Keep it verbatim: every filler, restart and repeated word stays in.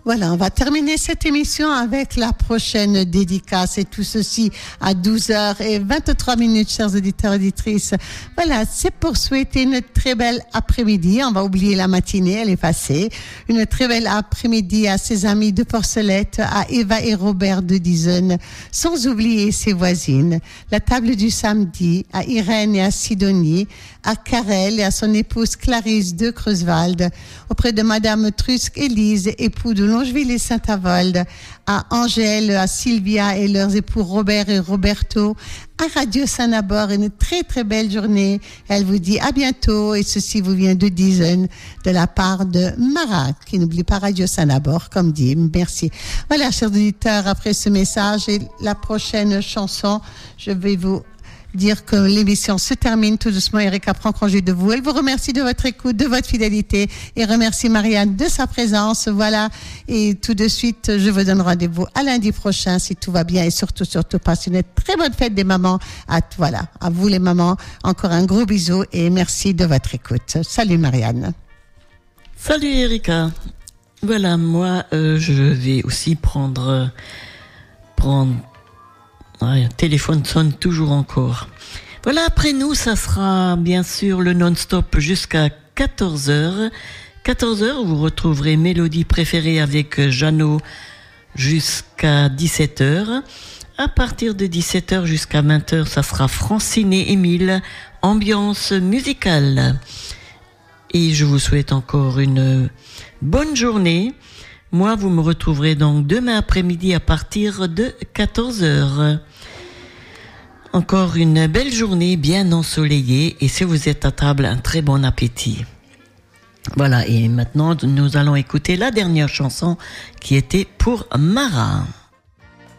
Voilà, on va terminer cette émission avec la prochaine dédicace et tout ceci à douze heures vingt-trois minutes, chers auditeurs et auditrices. Voilà, c'est pour souhaiter une très belle après-midi. On va oublier la matinée, elle est passée. Une très belle après-midi à ses amis de Porcelette, à Eva et Robert de Dizen, sans oublier ses voisines. La table du samedi à Irène et à Sidonie, à Karel et à son épouse Clarisse de Creuswald, auprès de Madame Trusque Élise, époux de Longeville et Saint-Avold, à Angèle, à Sylvia et leurs époux Robert et Roberto, à Radio Saint-Nabor, une très très belle journée. Elle vous dit à bientôt et ceci vous vient de Dizen de la part de Mara, qui n'oublie pas Radio Saint-Nabor, comme dit. Merci. Voilà, chers auditeurs, après ce message et la prochaine chanson, je vais vous dire que l'émission se termine tout doucement. Erika prend congé de vous. Elle vous remercie de votre écoute, de votre fidélité et remercie Marianne de sa présence. Voilà. Et tout de suite, je vous donne rendez-vous à lundi prochain si tout va bien et surtout, surtout, passez une très bonne fête des mamans. À, voilà. À vous les mamans. Encore un gros bisou et merci de votre écoute. Salut Marianne. Salut Erika. Voilà, moi, euh, je vais aussi prendre, prendre, Ouais, le téléphone sonne toujours encore. Voilà, après nous, ça sera bien sûr le non-stop jusqu'à quatorze heures. quatorze heures, vous retrouverez Mélodie préférée avec Jeannot jusqu'à dix-sept heures. À partir de dix-sept heures jusqu'à vingt heures, ça sera Francine et Émile, ambiance musicale. Et je vous souhaite encore une bonne journée. Moi, vous me retrouverez donc demain après-midi à partir de quatorze heures. Encore une belle journée bien ensoleillée et si vous êtes à table, un très bon appétit. Voilà, et maintenant nous allons écouter la dernière chanson qui était pour Mara.